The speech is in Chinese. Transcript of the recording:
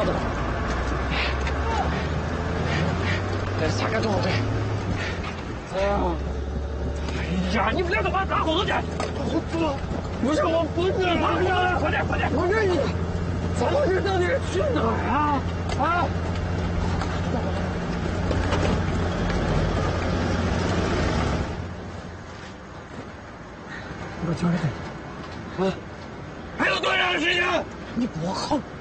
的。来，下个中后队。哎呀，你们俩干嘛打后头去？不是我不是，快点快点！我这你，咱们这到底是去哪儿啊？啊！我交给他。啊！还有多长时间？你给我好。